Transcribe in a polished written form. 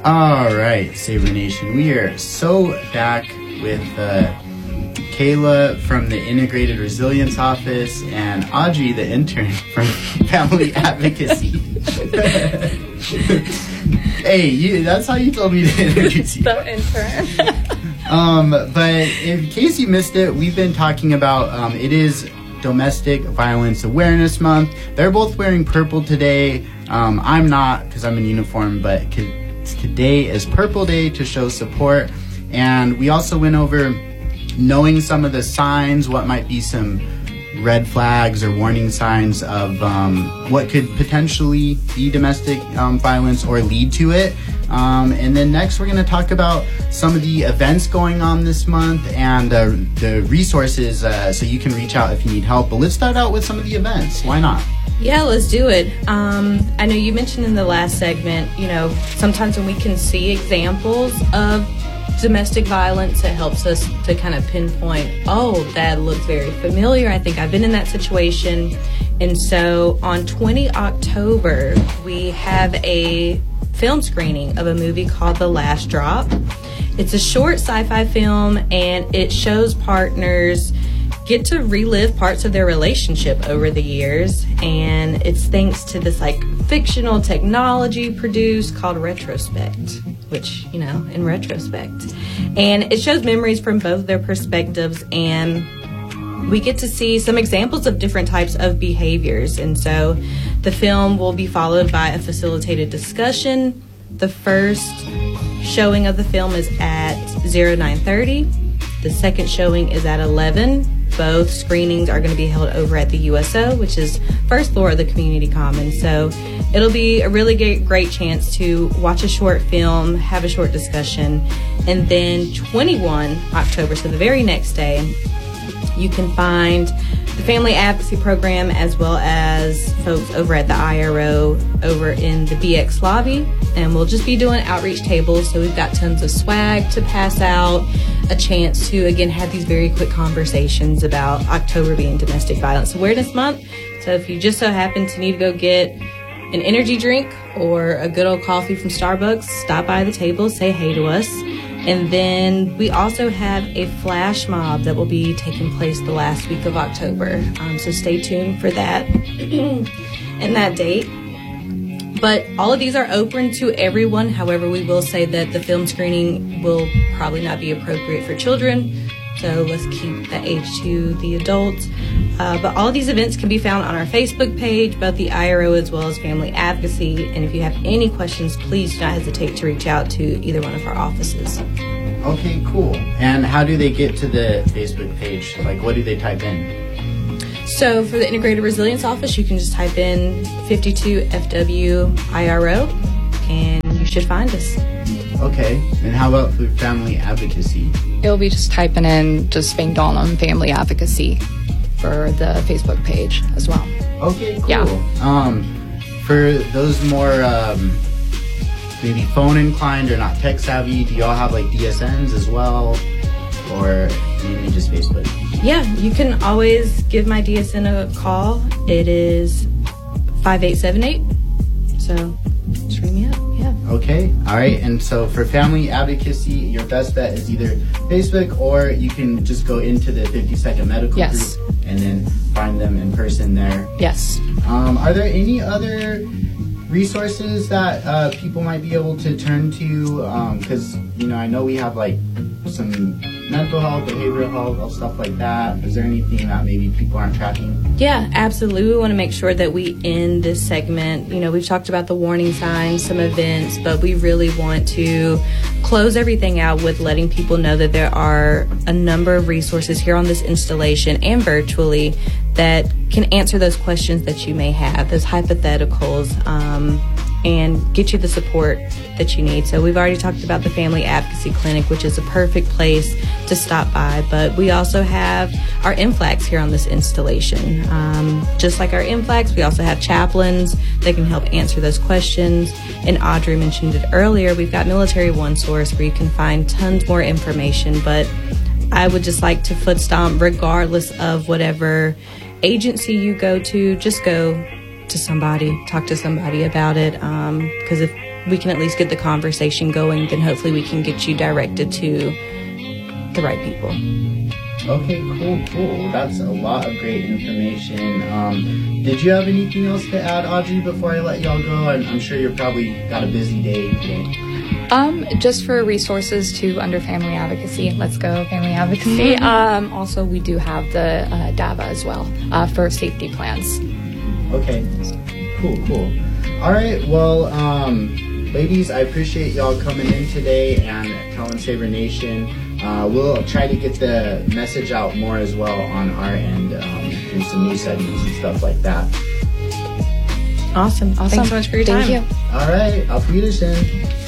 All right, Saber Nation. We are so back with Kayla from the Integrated Resilience Office and Audrey, the intern from Family Advocacy. Hey, that's how you told me to introduce you. The intern. But in case you missed it, we've been talking about, it is Domestic Violence Awareness Month. They're both wearing purple today. I'm not because I'm in uniform, but today is Purple Day to show support. And we also went over knowing some of the signs, what might be some red flags or warning signs of what could potentially be domestic violence or lead to it. And then next we're going to talk about some of the events going on this month and the resources so you can reach out if you need help. But let's start out with some of the events. Why not? Yeah, let's do it. I know you mentioned in the last segment, sometimes when we can see examples of domestic violence, it helps us to kind of pinpoint, oh, that looks very familiar. I think I've been in that situation. And so on 20 October, we have a film screening of a movie called The Last Drop. It's a short sci-fi film, and it shows partners get to relive parts of their relationship over the years, and it's thanks to this fictional technology produced called Retrospect, which, in retrospect. And it shows memories from both their perspectives, and we get to see some examples of different types of behaviors. And so the film will be followed by a facilitated discussion. The first showing of the film is at 09:30. The second showing is at 11. Both screenings are going to be held over at the USO, which is first floor of the Community Commons. So it'll be a really great chance to watch a short film, have a short discussion, and then 21 October, so the very next day, you can find the Family Advocacy Program as well as folks over at the IRO over in the BX lobby. And we'll just be doing outreach tables. So we've got tons of swag to pass out, a chance to, again, have these very quick conversations about October being Domestic Violence Awareness Month. So if you just so happen to need to go get an energy drink or a good old coffee from Starbucks, stop by the table, say hey to us. And then we also have a flash mob that will be taking place the last week of October. So stay tuned for that and that date. But all of these are open to everyone. However, we will say that the film screening will probably not be appropriate for children. So let's keep the age to the adults. But all of these events can be found on our Facebook page, both the IRO as well as Family Advocacy. And if you have any questions, please do not hesitate to reach out to either one of our offices. Okay, cool. And how do they get to the Facebook page? What do they type in? So for the Integrated Resilience Office, you can just type in 52FWIRO, and you should find us. Okay. And how about for Family Advocacy? It'll be just typing in just Van Donham Family Advocacy for the Facebook page as well. Okay, cool. Yeah. For those more maybe phone inclined or not tech savvy, do y'all have DSNs as well, or mainly just Facebook? Yeah, you can always give my DSN a call. It is 5878. So just ring me up. Yeah. Okay. All right. And so for Family Advocacy, your best bet is either Facebook, or you can just go into the 50-second medical group and then find them in person there. Yes. Are there any other resources that people might be able to turn to? Because, I know we have some mental health, behavioral health, stuff like that. Is there anything that maybe people aren't tracking? Yeah, absolutely. We want to make sure that we end this segment. We've talked about the warning signs, some events, but we really want to close everything out with letting people know that there are a number of resources here on this installation and virtually that can answer those questions that you may have, those hypotheticals, and get you the support that you need. So we've already talked about the Family Advocacy Clinic, which is a perfect place to stop by, but we also have our MFLAGs here on this installation. Just like our MFLAGs, we also have chaplains that can help answer those questions. And Audrey mentioned it earlier, we've got Military One Source where you can find tons more information, but I would just like to foot stomp, regardless of whatever agency you go to, just go to somebody, talk to somebody about it, because if we can at least get the conversation going, then hopefully we can get you directed to the right people. Okay, cool. That's a lot of great information. Did you have anything else to add, Audrey, before I let y'all go? I'm sure you're probably got a busy day today. Just for resources to Under Family Advocacy, let's go Family Advocacy. Also, we do have the DAVA as well for safety plans. Okay, cool. All right, well, ladies, I appreciate y'all coming in today and telling Saber Nation. We'll try to get the message out more as well on our end through some news segments and stuff like that. Awesome. Thanks so much for your time. Thank you. All right, auf Wiedersehen.